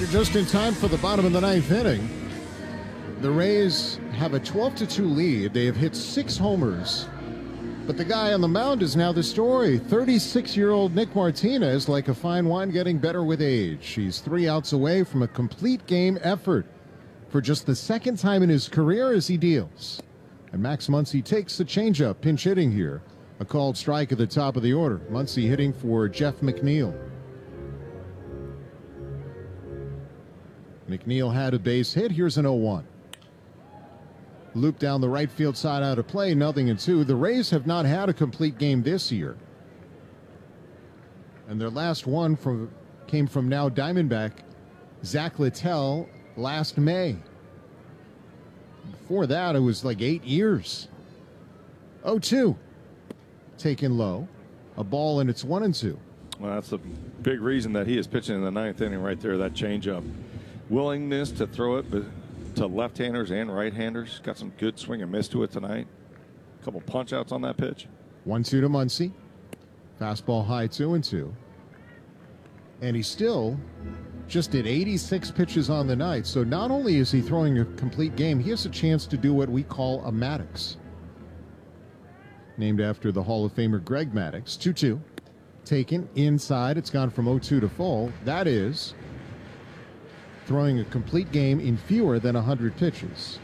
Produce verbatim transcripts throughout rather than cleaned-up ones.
You're just in time for the bottom of the ninth inning. The Rays have a twelve to two lead. They have hit six homers. But the guy on the mound is now the story. thirty-six-year-old Nick Martinez, like a fine wine, getting better with age. He's three outs away from a complete game effort for just the second time in his career as he deals. And Max Muncy takes the changeup, pinch hitting here. A called strike at the top of the order. Muncy hitting for Jeff McNeil. McNeil had a base hit. Here's an oh one. Loop down the right field side out of play, nothing in two. The Rays have not had a complete game this year. And their last one from came from now Diamondback Zach Littell last May. Before that, it was like eight years. oh two. Taken low. A ball, and it's one and two. Well, that's the big reason that he is pitching in the ninth inning right there, that changeup. Willingness to throw it to left-handers and right-handers. Got some good swing and miss to it tonight. A couple punch-outs on that pitch. one two to Muncy. Fastball high, two and two. And he still just did eighty-six pitches on the night. So not only is he throwing a complete game, he has a chance to do what we call a Maddox. Named after the Hall of Famer Greg Maddux. two two. Taken inside. It's gone from oh two to full. That is throwing a complete game in fewer than one hundred pitches.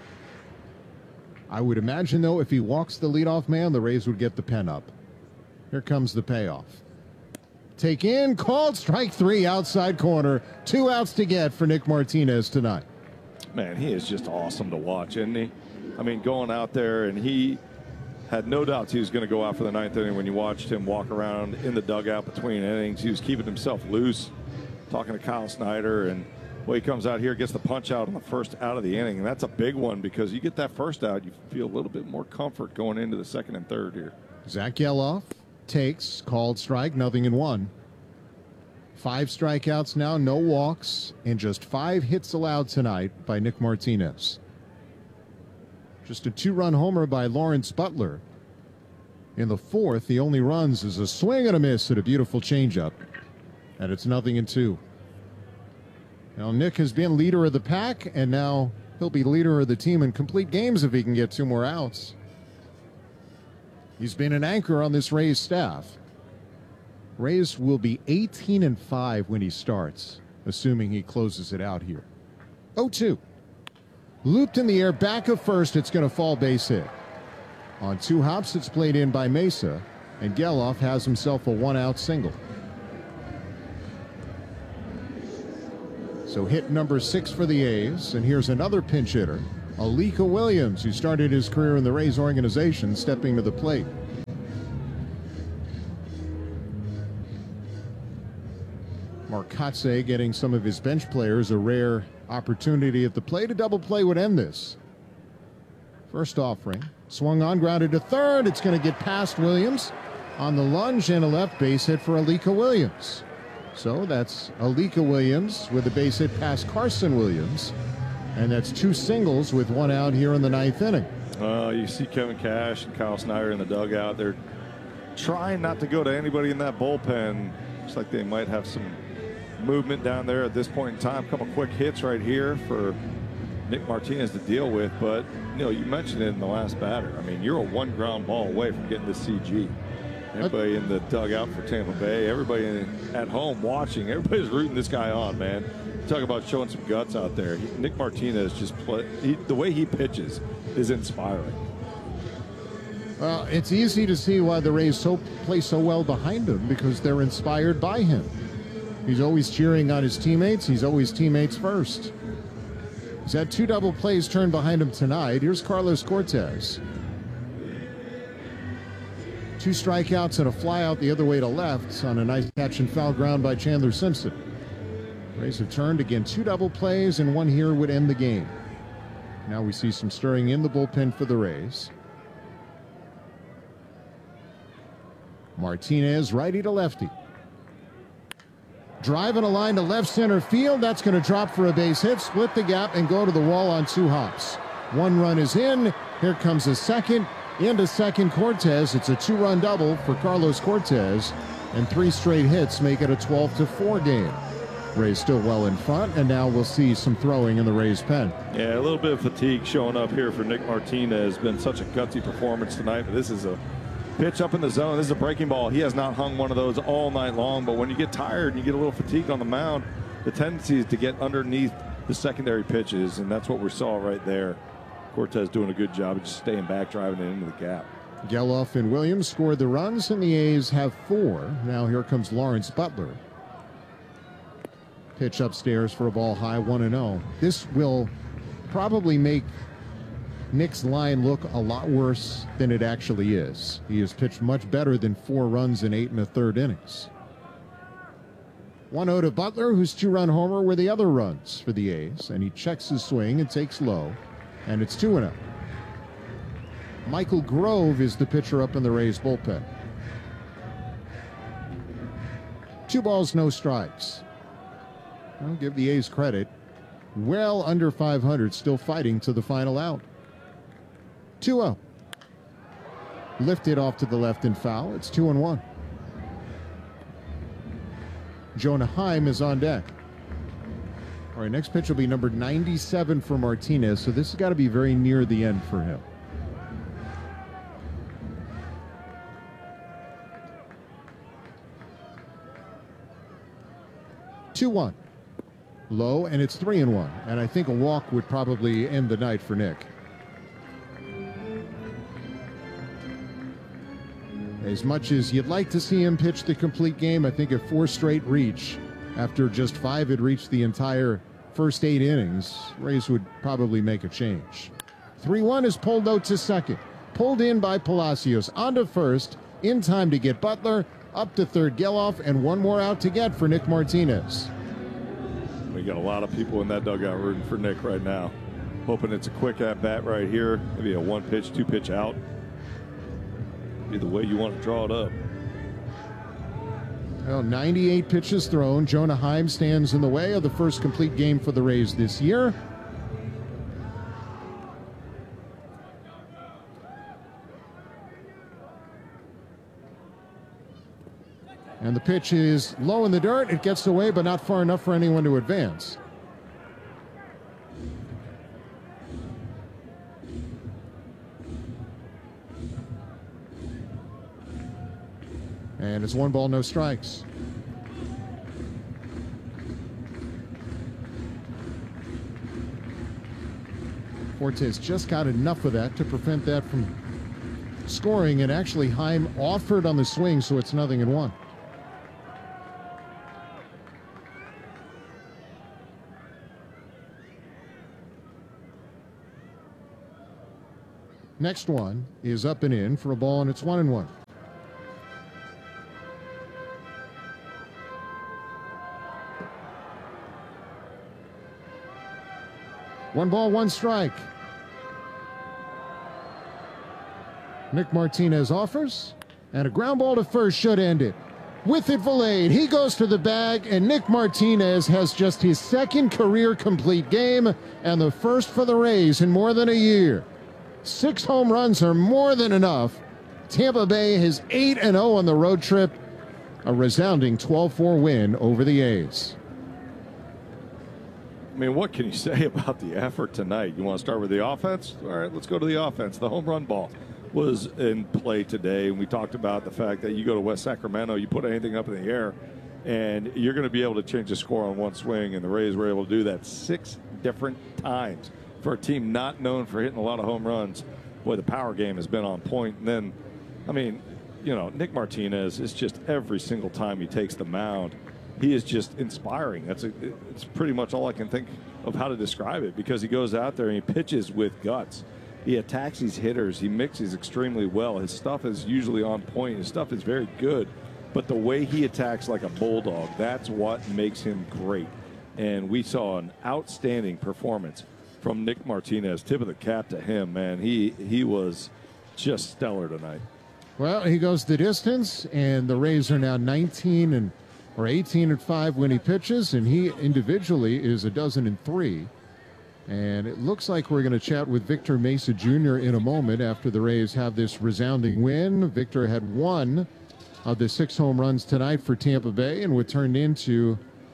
I would imagine, though, if he walks the leadoff man, the Rays would get the pen up. Here comes the payoff. Take in, called, strike three, outside corner. Two outs to get for Nick Martinez tonight. Man, he is just awesome to watch, isn't he? I mean, going out there, and he had no doubts he was going to go out for the ninth inning when you watched him walk around in the dugout between innings. He was keeping himself loose, talking to Kyle Snyder, and well, he comes out here, gets the punch out on the first out of the inning, and that's a big one because you get that first out, you feel a little bit more comfort going into the second and third here. Zach Geloff takes, called strike, nothing in one. Five strikeouts now, no walks, and just five hits allowed tonight by Nick Martinez. Just a two-run homer by Lawrence Butler. In the fourth, the only runs is a swing and a miss at a beautiful changeup, and it's nothing in two. Now, Nick has been leader of the pack, and now he'll be leader of the team in complete games if he can get two more outs. He's been an anchor on this Rays staff. Rays will be eighteen and five when he starts, assuming he closes it out here. oh two. Looped in the air, back of first, it's going to fall base hit. On two hops, it's played in by Mesa, and Geloff has himself a one-out single. So hit number six for the A's, and here's another pinch hitter, Alika Williams, who started his career in the Rays organization, stepping to the plate. Marcotte getting some of his bench players a rare opportunity at the plate. A double play would end this. First offering, swung on, grounded to third. It's going to get past Williams on the lunge, and a left base hit for Alika Williams. So that's Alika Williams with a base hit past Carson Williams. And that's two singles with one out here in the ninth inning. Uh, you see Kevin Cash and Kyle Snyder in the dugout. They're trying not to go to anybody in that bullpen. Looks like they might have some movement down there at this point in time. A couple quick hits right here for Nick Martinez to deal with. But, you know, you mentioned it in the last batter. I mean, you're a one ground ball away from getting to C G. Everybody in the dugout for Tampa Bay, everybody in, at home watching, everybody's rooting this guy on, man. Talk about showing some guts out there. He, Nick Martinez just play, he, the way he pitches is inspiring. Well, it's easy to see why the Rays so play so well behind him, because they're inspired by him. He's always cheering on his teammates. He's always teammates first. He's had two double plays turned behind him tonight. Here's Carlos Cortez. Two strikeouts and a flyout the other way to left on a nice catch and foul ground by Chandler Simpson. Rays have turned again. Two double plays and one here would end the game. Now we see some stirring in the bullpen for the Rays. Martinez, righty to lefty. Driving a line to left center field. That's going to drop for a base hit, split the gap, and go to the wall on two hops. One run is in. Here comes a second. Into second, Cortez. It's a two-run double for Carlos Cortez, and three straight hits make it a twelve to four game. Rays still well in front, and now we'll see some throwing in the Rays pen. Yeah, a little bit of fatigue showing up here for Nick Martinez. Been such a gutsy performance tonight, but this is a pitch up in the zone. This is a breaking ball. He has not hung one of those all night long, but when you get tired and you get a little fatigued on the mound, the tendency is to get underneath the secondary pitches, and that's what we saw right there. Cortes doing a good job of just staying back, driving it into the gap. Geloff and Williams scored the runs, and the A's have four. Now here comes Lawrence Butler. Pitch upstairs for a ball high, one and oh. This will probably make Nick's line look a lot worse than it actually is. He has pitched much better than four runs in eight and a third innings. one oh to Butler, whose two-run homer were the other runs for the A's, and he checks his swing and takes low, and it's two and oh. Michael Grove is the pitcher up in the Rays bullpen. Two balls, no strikes. I'll give the A's credit. Well under five hundred, still fighting to the final out. two oh. Lifted off to the left and foul. It's two and one. Jonah Heim is on deck. All right, next pitch will be number ninety-seven for Martinez, so this has got to be very near the end for him. two one. Low, and it's three and one. And I think a walk would probably end the night for Nick. As much as you'd like to see him pitch the complete game, I think a four straight reach after just five had reached the entire first eight innings, Rays would probably make a change. three one is pulled out to second. Pulled in by Palacios. On to first, in time to get Butler. Up to third, Geloff, and one more out to get for Nick Martinez. We got a lot of people in that dugout rooting for Nick right now. Hoping it's a quick at-bat right here. Maybe a one-pitch, two-pitch out. Be the way you want to draw it up. Well, ninety-eight pitches thrown. Jonah Heim stands in the way of the first complete game for the Rays this year. And the pitch is low in the dirt. It gets away, but not far enough for anyone to advance. And it's one ball, no strikes. Cortes just got enough of that to prevent that from scoring, and actually Heim offered on the swing, so it's nothing in one. Next one is up and in for a ball, and it's one and one. One ball, one strike. Nick Martinez offers, and a ground ball to first should end it. With it, Valade. He goes to the bag, and Nick Martinez has just his second career complete game, and the first for the Rays in more than a year. Six home runs are more than enough. Tampa Bay has eight and oh on the road trip. A resounding twelve four win over the A's. I mean, what can you say about the effort tonight? You want to start with the offense? All right, let's go to the offense. The home run ball was in play today, and we talked about the fact that you go to West Sacramento, you put anything up in the air, and you're going to be able to change the score on one swing, and the Rays were able to do that six different times. For a team not known for hitting a lot of home runs, boy, the power game has been on point. And then, I mean, you know, Nick Martinez is just every single time he takes the mound, he is just inspiring. That's a, it's pretty much all I can think of how to describe it, because he goes out there and he pitches with guts. He attacks these hitters. He mixes extremely well. His stuff is usually on point. His stuff is very good. But the way he attacks like a bulldog, that's what makes him great. And we saw an outstanding performance from Nick Martinez. Tip of the cap to him, man. He he was just stellar tonight. Well, he goes the distance, and the Rays are now nineteen and or eighteen and five when he pitches, and he individually is a dozen and three. And it looks like we're going to chat with Victor Mesa Junior in a moment after the Rays have this resounding win. Victor had one of the six home runs tonight for Tampa Bay, and what turned into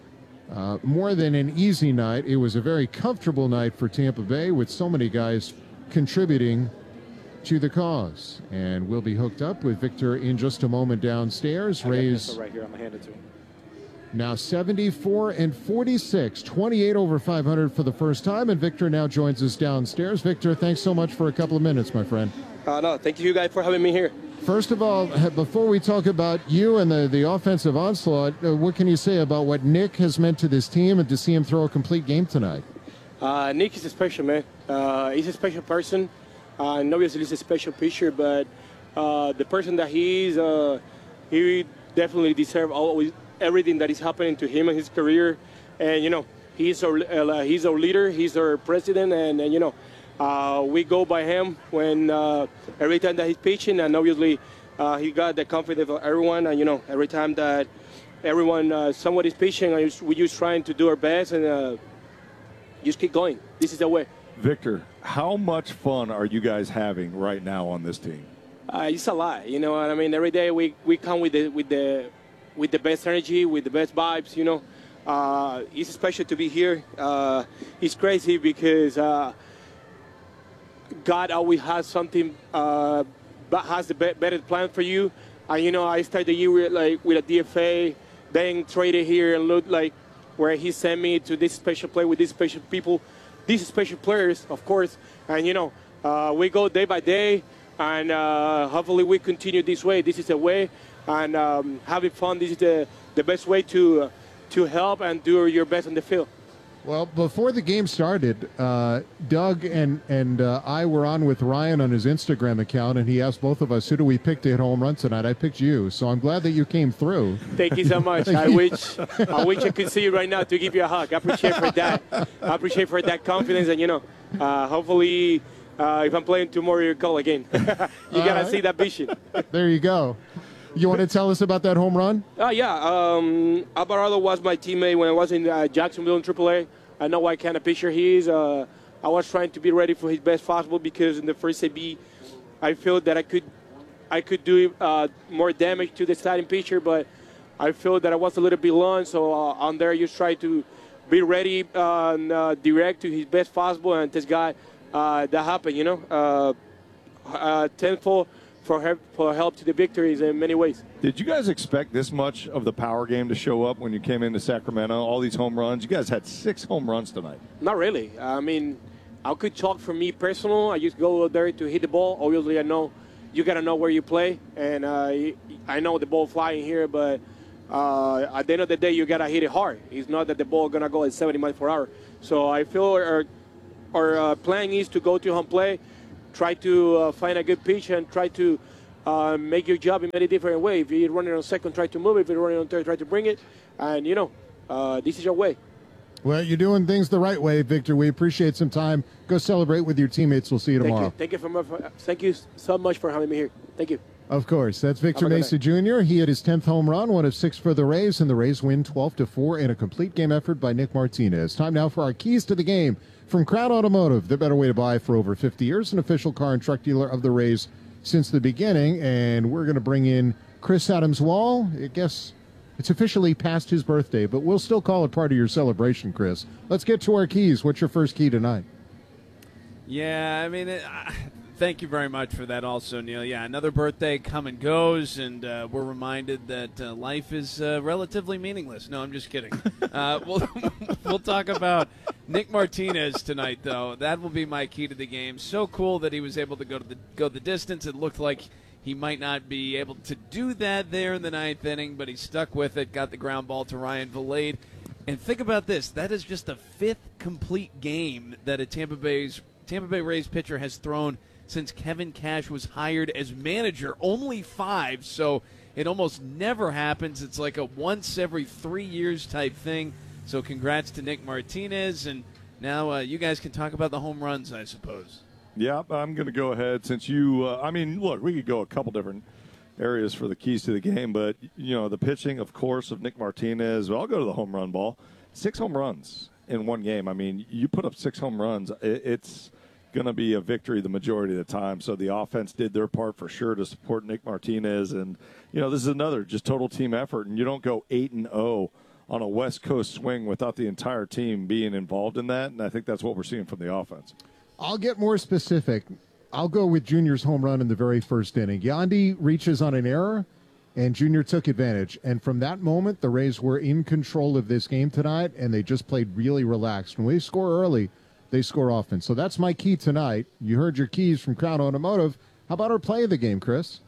Uh, more than an easy night, it was a very comfortable night for Tampa Bay with so many guys contributing to the cause. And we'll be hooked up with Victor in just a moment downstairs. Rays right here. I'm gonna hand it to him. Now seventy-four and forty-six, twenty-eight over five hundred for the first time, and Victor now joins us downstairs. Victor, thanks so much for a couple of minutes, my friend. Uh, no, thank you guys for having me here. First of all, before we talk about you and the, the offensive onslaught, uh, what can you say about what Nick has meant to this team and to see him throw a complete game tonight? Uh, Nick is a special man. Uh, he's a special person. Uh, and obviously he's a special pitcher, but uh, the person that he is, uh, he definitely deserves always everything that is happening to him in his career. And, you know, he's our, uh, he's our leader, he's our president, and, and you know, Uh, we go by him when uh, every time that he's pitching, and obviously uh, he got the confidence of everyone. And you know, every time that everyone, uh, someone is pitching, I just, we just trying to do our best and uh, just keep going. This is the way. Victor, how much fun are you guys having right now on this team? Uh, it's a lot. You know what I mean? Every day we, we come with the with the with the best energy, with the best vibes. You know, uh, it's special to be here. Uh, it's crazy because. Uh, God always has something, uh, but has a better plan for you. And you know, I started the year with, like with a D F A, then traded here and looked like where he sent me to this special play with these special people, these special players, of course. And you know, uh, we go day by day, and uh, hopefully we continue this way. This is the way, and um, having fun. This is the the best way to uh, to help and do your best on the field. Well, before the game started, uh, Doug and, and uh, I were on with Ryan on his Instagram account, and he asked both of us, who do we pick to hit home run tonight? I picked you, so I'm glad that you came through. Thank you so much. I wish I wish I could see you right now to give you a hug. I appreciate for that. I appreciate for that confidence, and, you know, uh, hopefully uh, if I'm playing tomorrow, you'll call again. You got to right. see that vision. There you go. You want to tell us about that home run? Oh, uh, yeah. Um, Alvarado was my teammate when I was in uh, Jacksonville in triple A. I know what kind of pitcher he is. Uh, I was trying to be ready for his best possible because in the first A B, I feel that I could I could do uh, more damage to the starting pitcher, but I feel that I was a little bit long. So uh, on there, you try to be ready uh, and uh, direct to his best possible. And this guy, uh, that happened, you know. Uh, uh, tenfold for help, for help to the victories in many ways. Did you guys expect this much of the power game to show up when you came into Sacramento? All these home runs. You guys had six home runs tonight. Not really. I mean, I could talk for me personal. I just go there to hit the ball. Obviously, I know you got to know where you play, and uh, I know the ball flying here, but uh, at the end of the day, you got to hit it hard. It's not that the ball going to go at seventy miles per hour. So I feel our, our uh, plan is to go to home play, try to uh, find a good pitch, and try to uh, make your job in many different ways. If you're running on second, try to move it. If you're running on third, try to bring it. And, you know, uh, this is your way. Well, you're doing things the right way, Victor. We appreciate some time. Go celebrate with your teammates. We'll see you tomorrow. Thank you. Thank you, for, thank you so much for having me here. Thank you. Of course. That's Victor Mesa Junior He had his tenth home run, one of six for the Rays, and the Rays win twelve to four in a complete game effort by Nick Martinez. Time now for our keys to the game from Crown Automotive, the better way to buy for over fifty years, an official car and truck dealer of the Rays since the beginning. And we're going to bring in Chris Adams-Wall. I guess it's officially past his birthday, but we'll still call it part of your celebration, Chris. Let's get to our keys. What's your first key tonight? Yeah, I mean, it, uh, thank you very much for that also, Neil. Yeah, another birthday come and goes, and uh, we're reminded that uh, life is uh, relatively meaningless. No, I'm just kidding. Uh, we'll, we'll talk about Nick Martinez tonight, though. That will be my key to the game. So cool that he was able to go to the go the distance. It looked like he might not be able to do that there in the ninth inning, but he stuck with it, got the ground ball to Ryan Vilade. And think about this. That is just the fifth complete game that a Tampa Bay's Tampa Bay Rays pitcher has thrown since Kevin Cash was hired as manager. Only five, so it almost never happens. It's like a once every three years type thing. So congrats to Nick Martinez. And now uh, you guys can talk about the home runs, I suppose. Yeah, I'm going to go ahead since you, uh, I mean, look, we could go a couple different areas for the keys to the game, but, you know, the pitching, of course, of Nick Martinez. But I'll go to the home run ball. Six home runs in one game. I mean, you put up six home runs, it's going to be a victory the majority of the time. So the offense did their part for sure to support Nick Martinez. And, you know, this is another just total team effort, and you don't go eight and oh on a West Coast swing without the entire team being involved in that, and I think that's what we're seeing from the offense. I'll get more specific. I'll go with Junior's home run in the very first inning. Yandy reaches on an error, and Junior took advantage. And from that moment, the Rays were in control of this game tonight, and they just played really relaxed. When they score early, they score often. So that's my key tonight. You heard your keys from Crown Automotive. How about our play of the game, Chris?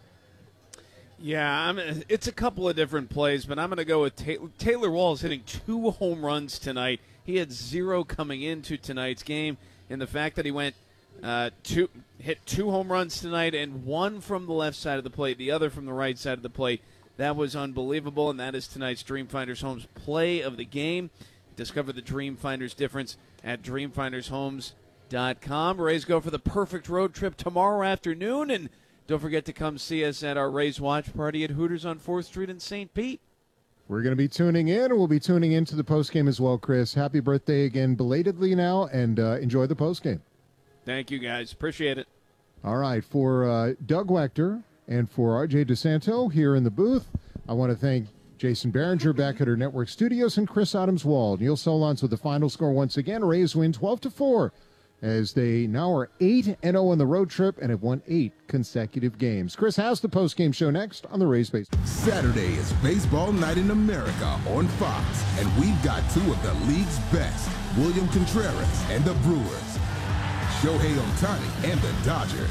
Yeah, I'm, it's a couple of different plays, but I'm going to go with Taylor, Taylor Walls hitting two home runs tonight. He had zero coming into tonight's game, and the fact that he went uh, two, hit two home runs tonight and one from the left side of the plate, the other from the right side of the plate, that was unbelievable, and that is tonight's Dreamfinders Homes play of the game. Discover the Dreamfinders difference at dreamfinders homes dot com. Rays go for the perfect road trip tomorrow afternoon, and don't forget to come see us at our Rays watch party at Hooters on fourth Street in Saint Pete. We're going to be tuning in, and we'll be tuning into the postgame as well, Chris. Happy birthday again belatedly now, and uh, enjoy the postgame. Thank you, guys. Appreciate it. All right, for uh, Doug Wechter and for R J DeSanto here in the booth, I want to thank Jason Behringer back at our network studios and Chris Adams-Wald. Neil Solondz with the final score once again. Rays win twelve to four as they now are eight and oh on the road trip and have won eight consecutive games. Chris has the postgame show next on the Rays Base. Saturday is Baseball Night in America on Fox, and we've got two of the league's best, William Contreras and the Brewers, Shohei Ohtani and the Dodgers.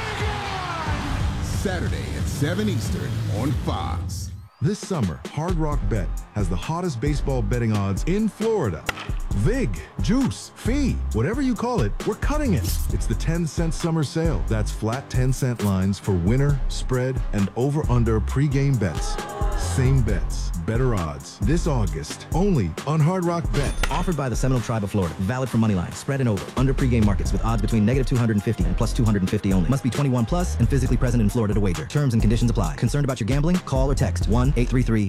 Saturday at seven Eastern on Fox. This summer, Hard Rock Bet has the hottest baseball betting odds in Florida. Vig, Juice, Fee, whatever you call it, we're cutting it. It's the ten cent summer sale. That's flat ten cent lines for winner, spread, and over-under pregame bets. Same bets, better odds. This August, only on Hard Rock Bet. Offered by the Seminole Tribe of Florida. Valid for moneyline, spread, and over. Under pregame markets with odds between negative two hundred fifty and plus two hundred fifty only. Must be twenty-one plus and physically present in Florida to wager. Terms and conditions apply. Concerned about your gambling? Call or text one eight three three